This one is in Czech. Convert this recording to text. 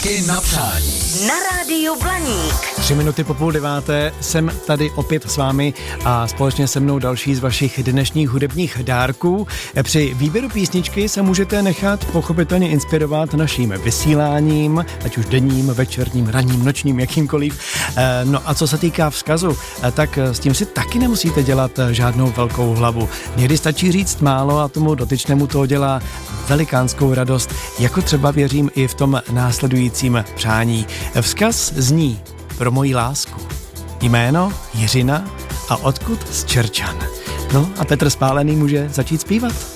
Písničky na přání. Na rádiu Blaník. 3 minuty po 8:30 jsem tady opět s vámi a společně se mnou další z vašich dnešních hudebních dárků. Při výběru písničky se můžete nechat pochopitelně inspirovat naším vysíláním, ať už denním, večerním, ranním, nočním, jakýmkoliv. No a co se týká vzkazu, tak s tím si taky nemusíte dělat žádnou velkou hlavu. Někdy stačí říct málo a tomu dotyčnému to dělá velikánskou radost, jako třeba věřím i v tom následujícím přání. Vzkaz zní: pro moji lásku. Jméno Jiřina a odkud z Čerčan. No a Petr Spálený může začít zpívat.